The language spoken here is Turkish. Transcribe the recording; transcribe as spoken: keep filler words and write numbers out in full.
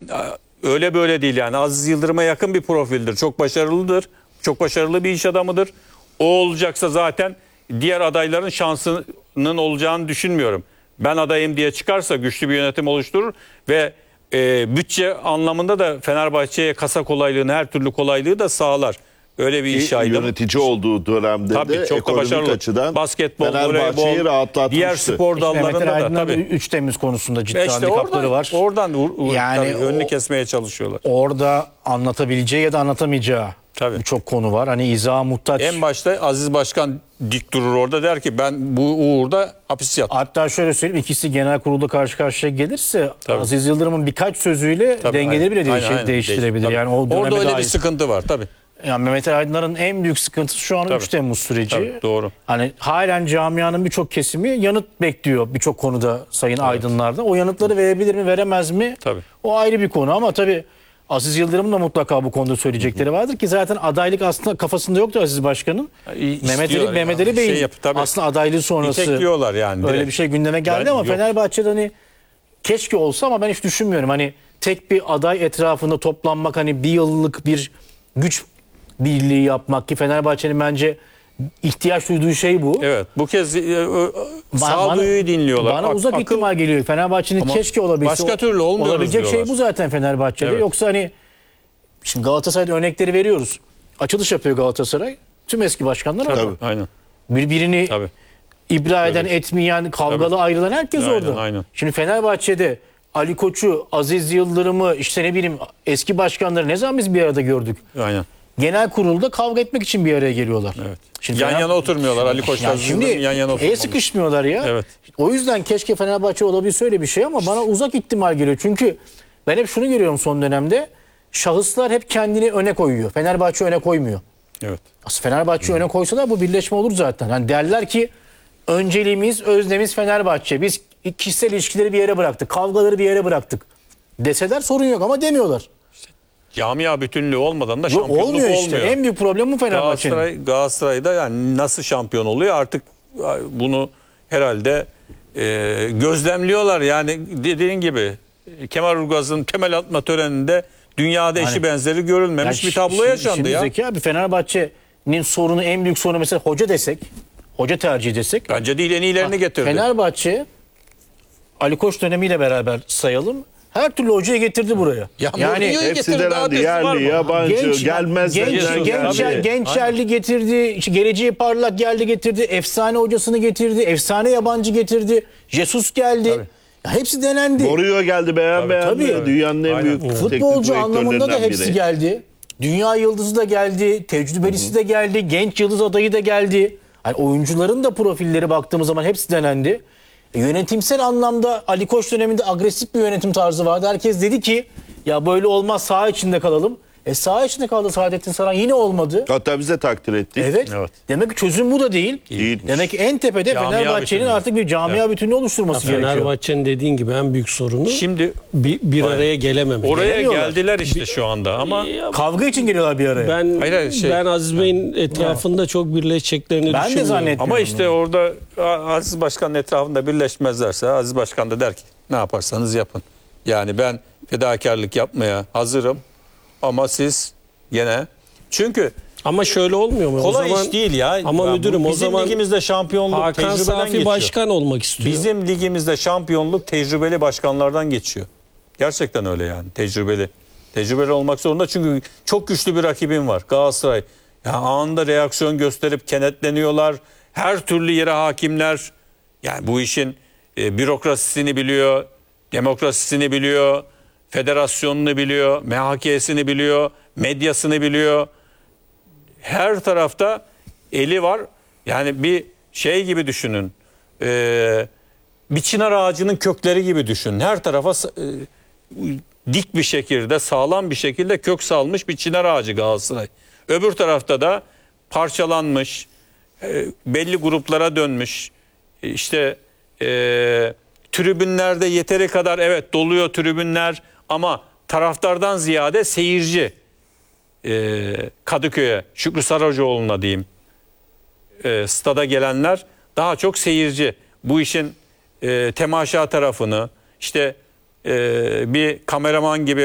öyle böyle değil yani. Aziz Yıldırım'a yakın bir profildir. Çok başarılıdır. Çok başarılı bir iş adamıdır. O olacaksa zaten diğer adayların şansının olacağını düşünmüyorum. Ben adayım diye çıkarsa güçlü bir yönetim oluşturur ve e, bütçe anlamında da Fenerbahçe'ye kasa kolaylığını, her türlü kolaylığı da sağlar. Öyle bir iş adamı. Yönetici olduğu dönemde tabii, de çok ekonomik başarılı. açıdan Basketbol, Fenerbahçe'yi voleybol, rahatlatmıştı. diğer spor dallarında da tabii. üç Temmuz konusunda ciddi işte handikapları oradan, var. Oradan yani, Yani tabii, önünü o- kesmeye çalışıyorlar. Orada anlatabileceği ya da anlatamayacağı Tabii. birçok konu var. Hani izaha muhtaç. En başta Aziz Başkan dik durur orada, der ki ben bu uğurda hapis yattım. Hatta şöyle söyleyeyim, ikisi genel kurulda karşı karşıya gelirse Tabii. Aziz Yıldırım'ın birkaç sözüyle Tabii, dengeleri bile aynen, değişir, aynen, değiştirebilir. değişir. Yani o döneme orada öyle dair. bir sıkıntı var tabii. Yani Mehmet Ali Aydınlar'ın en büyük sıkıntısı şu an Tabii. üç Temmuz süreci. Tabii, doğru. Hani halen camianın birçok kesimi yanıt bekliyor birçok konuda Sayın Aydınlar'da. O yanıtları verebilir mi, veremez mi? Tabii. O ayrı bir konu ama tabii Aziz Yıldırım'ın da mutlaka bu konuda söyleyecekleri vardır ki zaten adaylık aslında kafasında yoktu Aziz Başkan'ın. Mehmet Ali, ya, Mehmet Ali Bey'in şey yap- tabii. aslında adaylığı sonrası İtekliyorlar yani. öyle direkt. bir şey gündeme geldi Ben- ama yok. Fenerbahçe'de hani keşke olsa ama ben hiç düşünmüyorum. Hani tek bir aday etrafında toplanmak, hani bir yıllık bir güç birliği yapmak ki Fenerbahçe'nin bence ihtiyaç duyduğu şey bu. Evet, bu kez e, e, Ba- sağduyuyu dinliyorlar. Bana Ak- uzak akıl- ihtimal geliyor. Fenerbahçe'nin Ama keşke olabilse. başka türlü olmuyoruz olabilecek şey diyorlar. bu zaten Fenerbahçe'de. Evet. Yoksa hani şimdi Galatasaray'da örnekleri veriyoruz. Açılış yapıyor Galatasaray. Tüm eski başkanlar orada. Tabii. Aynen. Birbirini Tabii. ibra eden, etmeyen, kavgalı Tabii. ayrılan herkes Aynen, orada. aynen. Şimdi Fenerbahçe'de Ali Koç'u, Aziz Yıldırım'ı, işte ne bileyim eski başkanları ne zaman biz bir arada gördük? Aynen. Genel kurulda kavga etmek için bir araya geliyorlar. Evet. Şimdi Yan Fener- yana oturmuyorlar. Ali Koç'la Ya Aziz şimdi Yıldırım yan yana el oturmuyorlar. sıkışmıyorlar ya. Evet. O yüzden keşke Fenerbahçe olabilse öyle bir şey ama bana uzak ihtimal geliyor. Çünkü ben hep şunu görüyorum son dönemde. Şahıslar hep kendini öne koyuyor. Fenerbahçe öne koymuyor. Evet. Aslında Fenerbahçe öne koysalar bu birleşme olur zaten. Yani derler ki önceliğimiz, öznemiz Fenerbahçe. Biz kişisel ilişkileri bir yere bıraktık. Kavgaları bir yere bıraktık. Deseler sorun yok ama demiyorlar. Camia bütünlüğü olmadan da Yok, şampiyonluk olmuyor olmuyor. işte. En büyük problem bu Fenerbahçe'nin. Galatasaray, Galatasaray'da yani nasıl şampiyon oluyor artık bunu herhalde e, gözlemliyorlar. Yani dediğin gibi Kemal Urgaz'ın temel atma töreninde dünyada eşi Hani- benzeri görülmemiş Ya bir tablo şimdi- yaşandı şimdi ya. Zeki abi Fenerbahçe'nin sorunu, en büyük sorunu mesela hoca desek, hoca tercih desek. Bence değil en iyilerini getirdi. Fenerbahçe Ali Koç dönemiyle beraber sayalım. Her türlü hocayı getirdi buraya. Ya yani Mourinho'yu Hepsi getirdi, daha denendi. ötesi var mı? Yerli, yabancı, genç, gelmez genç, denilen genç, geldi. genç yerli getirdi, işte geleceği parlak geldi getirdi, efsane hocasını getirdi, efsane yabancı getirdi, Jesus geldi. Ya hepsi denendi. Mourinho geldi beğen beğendi. tabii. Dünyanın en Aynen. büyük teknik Futbolcu anlamında da direktörlerinden hepsi biri. geldi. Dünya yıldızı da geldi, tecrübelisi de geldi, genç yıldız adayı da geldi. Yani oyuncuların da profilleri baktığımız zaman hepsi denendi. E, yönetimsel anlamda Ali Koç döneminde agresif bir yönetim tarzı vardı. Herkes dedi ki ya böyle olmaz, saha içinde kalalım. E saha içinde kaldı Saadettin Saran, yine olmadı. Hatta biz de takdir ettik. Evet. Evet. Demek ki çözüm bu da değil. Değilmiş. Demek ki en tepede Camia Fenerbahçe'nin bütünlüğü. artık bir camia bütünlüğü oluşturması gerekiyor. Fenerbahçe'nin dediğin gibi en büyük sorunu Şimdi bir, bir araya gelememek. oraya Gelemiyorlar. geldiler işte şu anda ama Ya Kavga için geliyorlar bir araya. ben Hayır, hayır, şey- ben Aziz Bey'in etrafında çok birleşeceklerini Ben de düşünmüyorum. zannetmiyorum. ama işte orada Aziz Başkan'ın etrafında birleşmezlerse Aziz Başkan da der ki ne yaparsanız yapın. Yani ben fedakarlık yapmaya hazırım ama siz gene çünkü Ama şöyle olmuyor mu? kolay o zaman, iş değil ya. Ama Ya bu müdürüm o bizim zaman ligimizde şampiyonluk Hakan tecrübeden Safi geçiyor. başkan olmak istiyor. Bizim ligimizde şampiyonluk tecrübeli başkanlardan geçiyor. Gerçekten öyle yani tecrübeli. Tecrübeli olmak zorunda çünkü çok güçlü bir rakibin var Galatasaray. Ya anında reaksiyon gösterip kenetleniyorlar. Her türlü yere hakimler. Yani bu işin e, bürokrasisini biliyor, demokrasisini biliyor, federasyonunu biliyor, M H K'sini biliyor, medyasını biliyor. Her tarafta eli var. Yani bir şey gibi düşünün. Ee, bir çınar ağacının kökleri gibi düşünün. Her tarafa e, dik bir şekilde, sağlam bir şekilde kök salmış bir çınar ağacı Galatasaray. Öbür tarafta da parçalanmış, e, belli gruplara dönmüş. E, işte e, tribünlerde yeteri kadar evet doluyor tribünler ama taraftardan ziyade seyirci. E, Kadıköy'e, Şükrü Saracoğlu'na diyeyim, e, stada gelenler daha çok seyirci. Bu işin e, temaşa tarafını, işte e, bir kameraman gibi